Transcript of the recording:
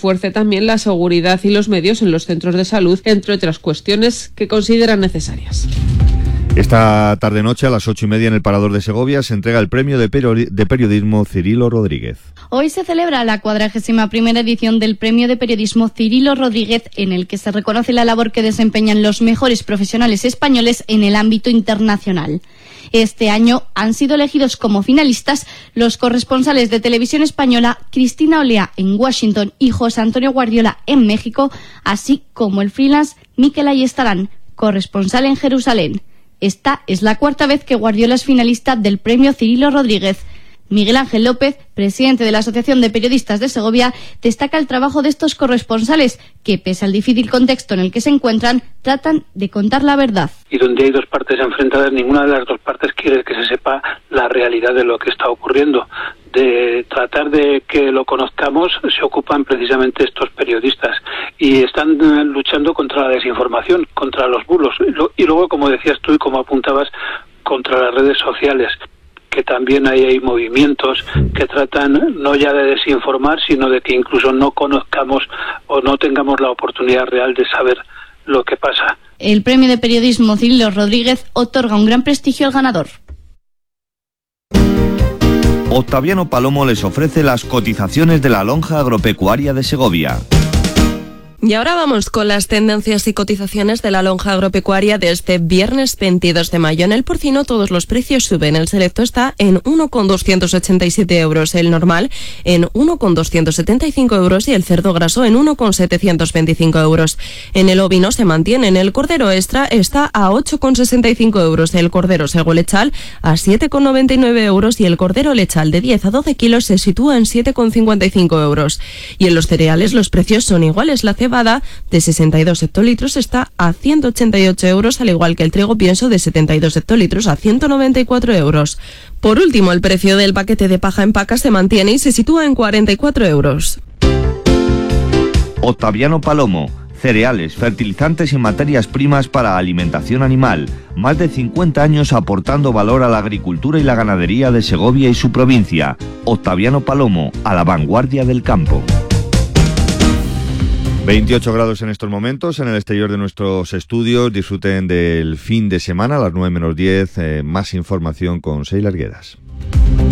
refuerce también la seguridad y los medios en los centros de salud, entre otras cuestiones que consideran necesarias. Esta tarde-noche a las 8:30 en el Parador de Segovia se entrega el premio de periodismo Cirilo Rodríguez. Hoy se celebra la 41ª edición del Premio de Periodismo Cirilo Rodríguez, en el que se reconoce la labor que desempeñan los mejores profesionales españoles en el ámbito internacional. Este año han sido elegidos como finalistas los corresponsales de Televisión Española Cristina Olea en Washington y José Antonio Guardiola en México, así como el freelance Mikel Ayestarán, corresponsal en Jerusalén. Esta es la cuarta vez que Guardiola es finalista del Premio Cirilo Rodríguez. Miguel Ángel López, presidente de la Asociación de Periodistas de Segovia, destaca el trabajo de estos corresponsales que, pese al difícil contexto en el que se encuentran, tratan de contar la verdad. Y donde hay dos partes enfrentadas, ninguna de las dos partes quiere que se sepa la realidad de lo que está ocurriendo. De tratar de que lo conozcamos se ocupan precisamente estos periodistas y están luchando contra la desinformación, contra los bulos y luego, como decías tú y como apuntabas, contra las redes sociales, que también hay movimientos que tratan no ya de desinformar, sino de que incluso no conozcamos o no tengamos la oportunidad real de saber lo que pasa. El Premio de Periodismo Cirilo Rodríguez otorga un gran prestigio al ganador. Octaviano Palomo les ofrece las cotizaciones de la lonja agropecuaria de Segovia. Y ahora vamos con las tendencias y cotizaciones de la lonja agropecuaria de este viernes 22 de mayo. En el porcino todos los precios suben. El selecto está en 1,287 euros, el normal en 1,275 euros y el cerdo graso en 1,725 euros. En el ovino se mantienen. El cordero extra está a 8,65 euros, el cordero sego lechal a 7,99 euros y el cordero lechal de 10 a 12 kilos se sitúa en 7,55 euros. Y en los cereales los precios son iguales. La cebada de 62 hectolitros está a 188 euros, al igual que el trigo pienso de 72 hectolitros a 194 euros. Por último, el precio del paquete de paja en paca se mantiene y se sitúa en 44 euros. Octaviano Palomo. Cereales, fertilizantes y materias primas para alimentación animal. Más de 50 años aportando valor a la agricultura y la ganadería de Segovia y su provincia. Octaviano Palomo, a la vanguardia del campo. 28 grados en estos momentos en el exterior de nuestros estudios. Disfruten del fin de semana a las 9 menos 10. Más información con Sheila Arguedas.